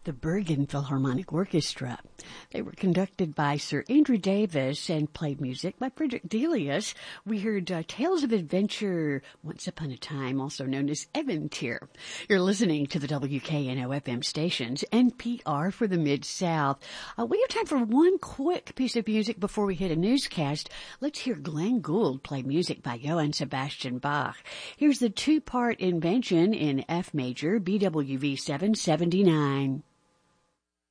the Bergen Philharmonic Orchestra. They were conducted by Sir Andrew Davis and played music by Frederick Delius. We heard Tales of Adventure, Once Upon a Time, also known as Eventyr. You're listening to the WKNO FM stations, NPR for the Mid-South. We have time for one quick piece of music before we hit a newscast. Let's hear Glenn Gould play music by Johann Sebastian Bach. Here's the two-part invention in F major, BWV 779.